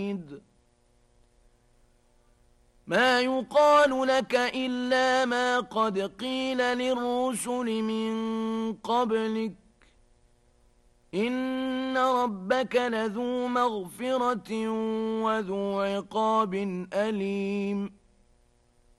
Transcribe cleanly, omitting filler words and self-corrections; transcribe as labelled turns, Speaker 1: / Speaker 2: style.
Speaker 1: ما يقال لك إلا ما قد قيل للرسل من قبلك إن ربك لذو مغفرة وذو عقاب أليم